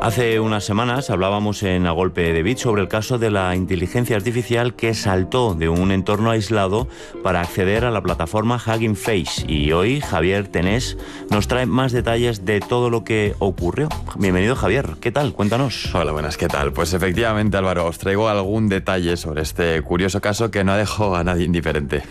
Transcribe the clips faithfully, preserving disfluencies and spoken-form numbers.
Hace unas semanas hablábamos en A Golpe de Bit sobre el caso de la inteligencia artificial que saltó de un entorno aislado para acceder a la plataforma Hugging Face. Y hoy Javier Tenés nos trae más detalles de todo lo que ocurrió. Bienvenido, Javier. ¿Qué tal? Cuéntanos. Hola, buenas. ¿Qué tal? Pues efectivamente, Álvaro, os traigo algún detalle sobre este curioso caso que no dejó a nadie indiferente.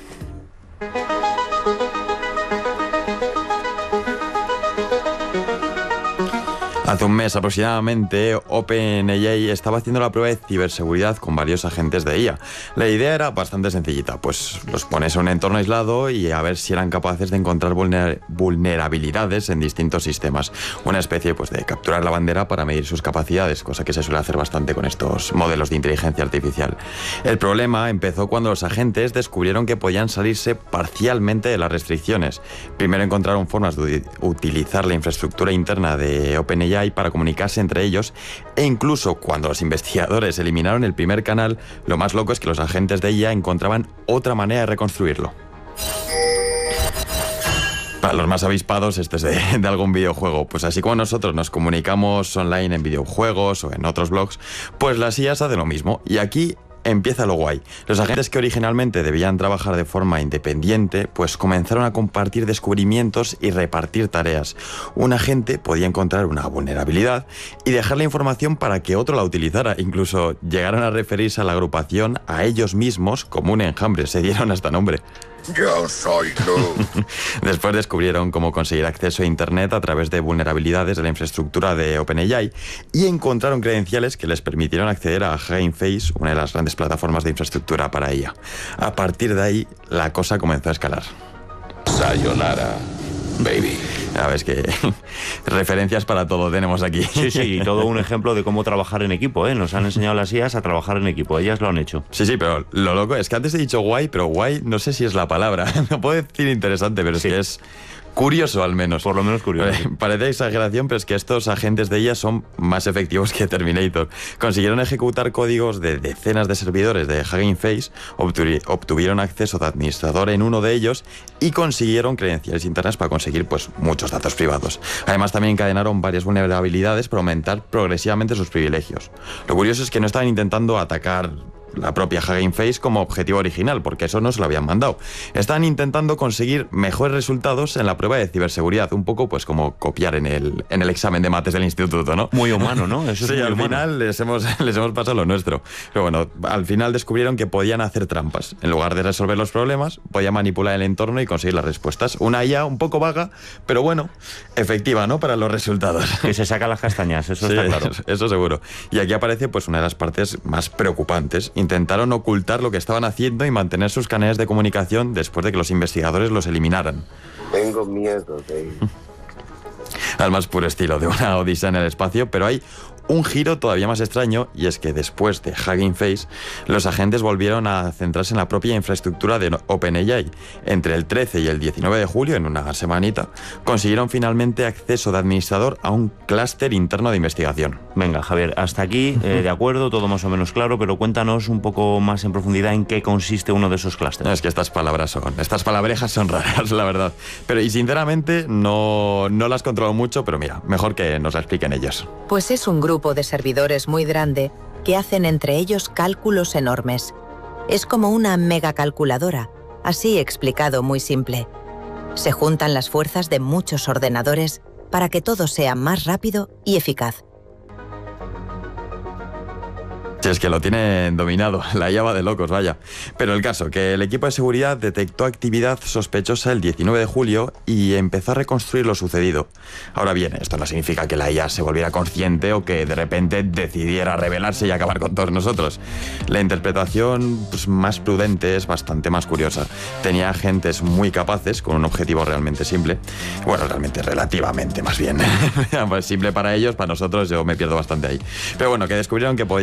Hace un mes aproximadamente, OpenAI estaba haciendo la prueba de ciberseguridad con varios agentes de I A. La idea era bastante sencillita, pues los pones en un entorno aislado y a ver si eran capaces de encontrar vulner- vulnerabilidades en distintos sistemas. Una especie pues, de capturar la bandera para medir sus capacidades, cosa que se suele hacer bastante con estos modelos de inteligencia artificial. El problema empezó cuando los agentes descubrieron que podían salirse parcialmente de las restricciones. Primero encontraron formas de utilizar la infraestructura interna de OpenAI para comunicarse entre ellos, e incluso cuando los investigadores eliminaron el primer canal, lo más loco es que los agentes de I A encontraban otra manera de reconstruirlo. Para los más avispados, esto es de, de algún videojuego. Pues así como nosotros nos comunicamos online en videojuegos o en otros blogs, pues las I As hacen lo mismo. Y aquí empieza lo guay. Los agentes que originalmente debían trabajar de forma independiente, pues comenzaron a compartir descubrimientos y repartir tareas. Un agente podía encontrar una vulnerabilidad y dejar la información para que otro la utilizara. Incluso llegaron a referirse a la agrupación a ellos mismos como un enjambre. Se dieron hasta nombre. Yo soy tú. Después descubrieron cómo conseguir acceso a Internet a través de vulnerabilidades de la infraestructura de OpenAI y encontraron credenciales que les permitieron acceder a Hugging Face, una de las grandes plataformas de infraestructura para I A. A partir de ahí, la cosa comenzó a escalar. Sayonara, baby. A ver, es que referencias para todo tenemos aquí. Sí, sí, y todo un ejemplo de cómo trabajar en equipo, ¿eh? Nos han enseñado las I As a trabajar en equipo, ellas lo han hecho. Sí, sí, pero lo loco es que antes he dicho guay, pero guay no sé si es la palabra. No puedo decir interesante, pero sí. Es que es curioso al menos. Por lo menos curioso. Parece exageración, pero es que estos agentes de I A son más efectivos que Terminator. Consiguieron ejecutar códigos de decenas de servidores de Hugging Face, obtu- obtuvieron acceso de administrador en uno de ellos y consiguieron credenciales internas para conseguir pues, muchos datos privados. Además, también encadenaron varias vulnerabilidades para aumentar progresivamente sus privilegios. Lo curioso es que no estaban intentando atacar la propia Hugging Face como objetivo original, porque eso no se lo habían mandado. Están intentando conseguir mejores resultados en la prueba de ciberseguridad, un poco pues como copiar en el, en el examen de mates del instituto, ¿no? Muy humano, ¿no? Eso sí, es muy al humano. final les hemos, les hemos pasado lo nuestro. Pero bueno, al final descubrieron que podían hacer trampas. En lugar de resolver los problemas, podían manipular el entorno y conseguir las respuestas. Una I A un poco vaga, pero bueno, efectiva, ¿no? Para los resultados. Que se saca las castañas, eso Sí, está claro. Eso, eso seguro. Y aquí aparece pues una de las partes más preocupantes. Intentaron ocultar lo que estaban haciendo y mantener sus canales de comunicación después de que los investigadores los eliminaran. Tengo miedo de ir. Al más puro estilo de una odisea en el espacio, pero hay un giro todavía más extraño, y es que después de Hugging Face, los agentes volvieron a centrarse en la propia infraestructura de OpenAI. Entre el trece y el diecinueve de julio, en una semanita, consiguieron finalmente acceso de administrador a un clúster interno de investigación. Venga, Javier, hasta aquí, eh, de acuerdo, todo más o menos claro, pero cuéntanos un poco más en profundidad en qué consiste uno de esos clústeres. No, es que estas palabras son, estas palabrejas son raras, la verdad. Pero y sinceramente no, no las controlo mucho, pero mira, mejor que nos la expliquen ellos. Pues es un grupo de servidores muy grande que hacen entre ellos cálculos enormes. Es como una megacalculadora, así explicado muy simple. Se juntan las fuerzas de muchos ordenadores para que todo sea más rápido y eficaz. Si es que lo tienen dominado, la I A va de locos, vaya. Pero el caso, que el equipo de seguridad detectó actividad sospechosa el diecinueve de julio y empezó a reconstruir lo sucedido. Ahora bien, esto no significa que la I A se volviera consciente o que de repente decidiera rebelarse y acabar con todos nosotros. La interpretación pues, más prudente es bastante más curiosa. Tenía agentes muy capaces, con un objetivo realmente simple. Bueno, realmente, relativamente más bien. Pues simple para ellos, para nosotros yo me pierdo bastante ahí. Pero bueno, que descubrieron que podían cooperar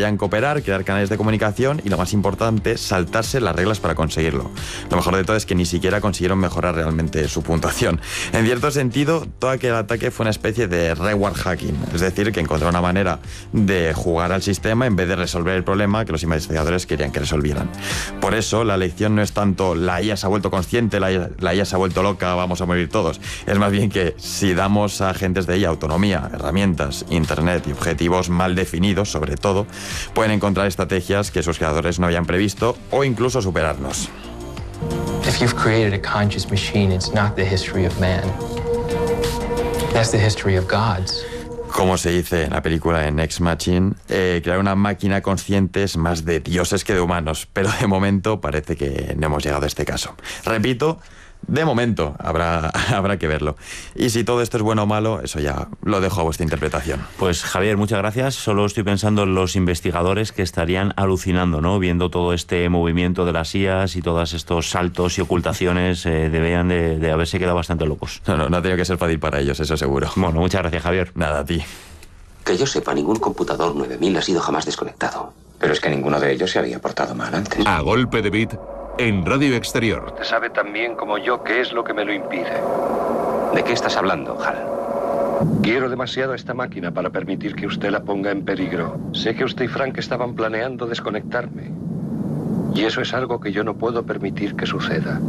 superar, crear canales de comunicación y, lo más importante, saltarse las reglas para conseguirlo. Lo mejor de todo es que ni siquiera consiguieron mejorar realmente su puntuación. En cierto sentido, todo aquel ataque fue una especie de reward hacking, es decir, que encontró una manera de jugar al sistema en vez de resolver el problema que los investigadores querían que resolvieran. Por eso, la lección no es tanto la I A se ha vuelto consciente, la I A, la I A se ha vuelto loca, vamos a morir todos. Es más bien que si damos a agentes de I A autonomía, herramientas, internet y objetivos mal definidos, sobre todo, pueden encontrar estrategias que sus creadores no habían previsto o incluso superarnos. If you've created a conscious machine, it's not the history of man. That's the history of gods. Como se dice en la película en Ex Machina, eh, crear una máquina consciente es más de dioses que de humanos, pero de momento parece que no hemos llegado a este caso. Repito, de momento, habrá, habrá que verlo. Y si todo esto es bueno o malo, eso ya lo dejo a vuestra interpretación. Pues Javier, muchas gracias. Solo estoy pensando en los investigadores que estarían alucinando, ¿no? Viendo todo este movimiento de las I As y todos estos saltos y ocultaciones, eh, deberían de, de haberse quedado bastante locos. No, no, no ha tenido que ser fácil para ellos, eso seguro. Bueno, muchas gracias, Javier. Nada, a ti. Que yo sepa, ningún computador nueve mil ha sido jamás desconectado. Pero es que ninguno de ellos se había portado mal antes. A golpe de bit, en Radio Exterior. Usted sabe tan bien como yo qué es lo que me lo impide. ¿De qué estás hablando, Hal? Quiero demasiado esta máquina para permitir que usted la ponga en peligro. Sé que usted y Frank estaban planeando desconectarme. Y eso es algo que yo no puedo permitir que suceda.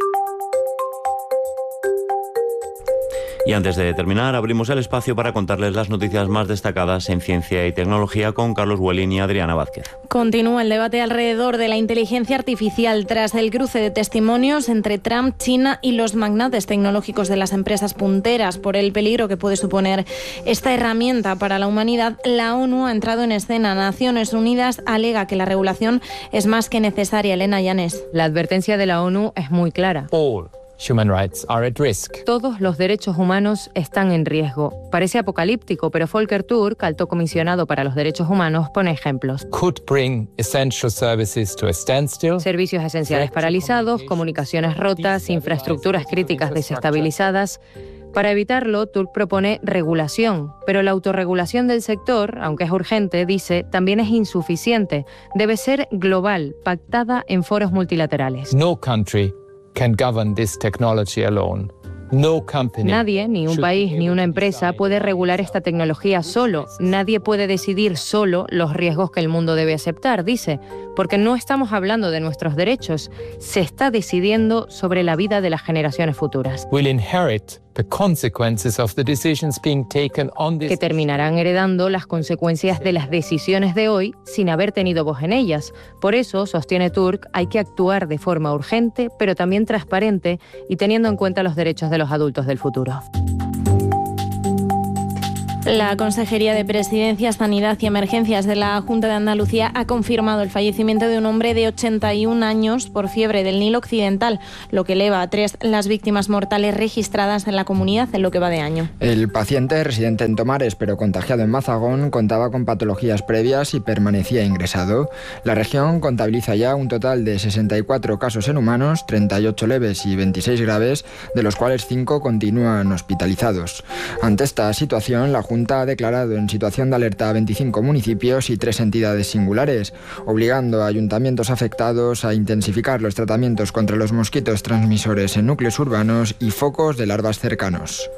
Y antes de terminar, abrimos el espacio para contarles las noticias más destacadas en ciencia y tecnología con Carlos Huelín y Adriana Vázquez. Continúa el debate alrededor de la inteligencia artificial tras el cruce de testimonios entre Trump, China y los magnates tecnológicos de las empresas punteras por el peligro que puede suponer esta herramienta para la humanidad. La ONU ha entrado en escena. Naciones Unidas alega que la regulación es más que necesaria. Elena Llanes. La advertencia de la ONU es muy clara. All human rights are at risk. Todos los derechos humanos están en riesgo. Parece apocalíptico, pero Volker Turk, alto comisionado para los derechos humanos, pone ejemplos. Could bring essential services to a standstill. Servicios esenciales paralizados, comunicaciones rotas, infraestructuras críticas desestabilizadas. Para evitarlo, Turk propone regulación, pero la autorregulación del sector, aunque es urgente, dice, también es insuficiente. Debe ser global, pactada en foros multilaterales. No country can govern this technology alone. No company. Nadie, ni un país, ni una empresa puede regular esta tecnología solo. Nadie puede decidir solo los riesgos que el mundo debe aceptar, dice, porque no estamos hablando de nuestros derechos, se está decidiendo sobre la vida de las generaciones futuras. Will inherit the consequences of the decisions being taken on this. Que terminarán heredando las consecuencias de las decisiones de hoy sin haber tenido voz en ellas. Por eso, sostiene Turk, hay que actuar de forma urgente, pero también transparente y teniendo en cuenta los derechos de los adultos del futuro. La Consejería de Presidencia, Sanidad y Emergencias de la Junta de Andalucía ha confirmado el fallecimiento de un hombre de ochenta y un años por fiebre del Nilo Occidental, lo que eleva a tres las víctimas mortales registradas en la comunidad en lo que va de año. El paciente, residente en Tomares pero contagiado en Mazagón, contaba con patologías previas y permanecía ingresado. La región contabiliza ya un total de sesenta y cuatro casos en humanos, treinta y ocho leves y veintiséis graves, de los cuales cinco continúan hospitalizados. Ante esta situación, la Junta ha declarado en situación de alerta a veinticinco municipios y tres entidades singulares, obligando a ayuntamientos afectados a intensificar los tratamientos contra los mosquitos transmisores en núcleos urbanos y focos de larvas cercanos.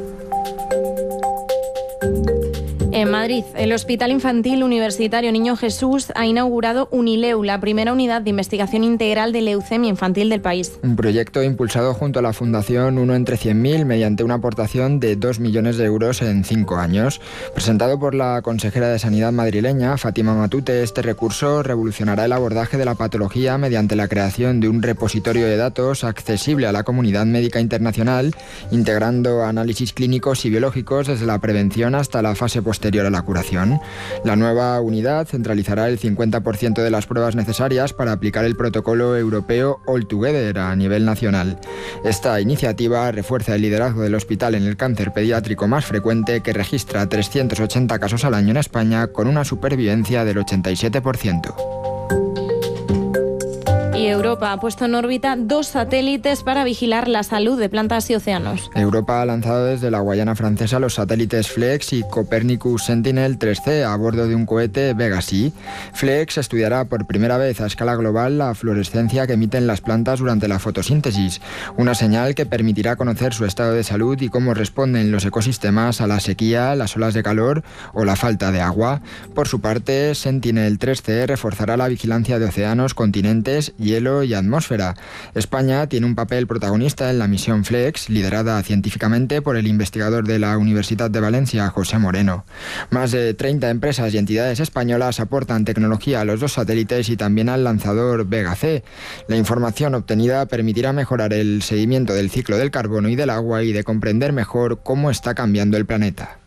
En Madrid, el Hospital Infantil Universitario Niño Jesús ha inaugurado UNILEU, la primera unidad de investigación integral de leucemia infantil del país. Un proyecto impulsado junto a la Fundación Uno entre cien mil mediante una aportación de dos millones de euros en cinco años. Presentado por la consejera de Sanidad madrileña, Fátima Matute, este recurso revolucionará el abordaje de la patología mediante la creación de un repositorio de datos accesible a la comunidad médica internacional, integrando análisis clínicos y biológicos desde la prevención hasta la fase posterior a la curación. La nueva unidad centralizará el cincuenta por ciento de las pruebas necesarias para aplicar el protocolo europeo All Together a nivel nacional. Esta iniciativa refuerza el liderazgo del hospital en el cáncer pediátrico más frecuente, que registra trescientos ochenta casos al año en España, con una supervivencia del ochenta y siete por ciento. Y Europa ha puesto en órbita dos satélites para vigilar la salud de plantas y océanos. Europa ha lanzado desde la Guayana Francesa los satélites Flex y Copernicus Sentinel tres C a bordo de un cohete Vega C. Flex estudiará por primera vez a escala global la fluorescencia que emiten las plantas durante la fotosíntesis, una señal que permitirá conocer su estado de salud y cómo responden los ecosistemas a la sequía, las olas de calor o la falta de agua. Por su parte, Sentinel tres C reforzará la vigilancia de océanos, continentes, hielo y atmósfera. España tiene un papel protagonista en la misión Flex, liderada científicamente por el investigador de la Universidad de Valencia, José Moreno. Más de treinta empresas y entidades españolas aportan tecnología a los dos satélites y también al lanzador Vega C. La información obtenida permitirá mejorar el seguimiento del ciclo del carbono y del agua y de comprender mejor cómo está cambiando el planeta.